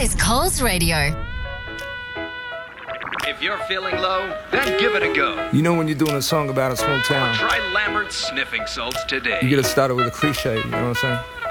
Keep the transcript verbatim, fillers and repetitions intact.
is Coles Radio. If you're feeling low, then give it a go. You know when you're doing a song about a small town, Try Lambert's sniffing salts today. you gotta start it with a cliche, you know what I'm saying?